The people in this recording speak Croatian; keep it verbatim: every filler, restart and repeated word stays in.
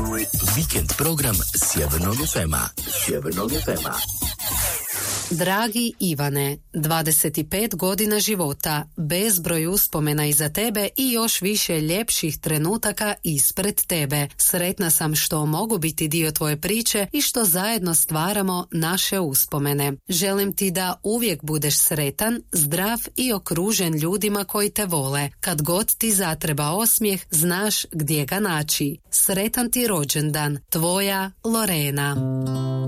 Vikend program Sjevernog ef ema. Sjevernog ef ema. Dragi Ivane, dvadeset pet godina života, bezbroj uspomena iza tebe i još više ljepših trenutaka ispred tebe. Sretna sam što mogu biti dio tvoje priče i što zajedno stvaramo naše uspomene. Želim ti da uvijek budeš sretan, zdrav i okružen ljudima koji te vole. Kad god ti zatreba osmijeh, znaš gdje ga naći. Sretan ti rođendan, tvoja Lorena.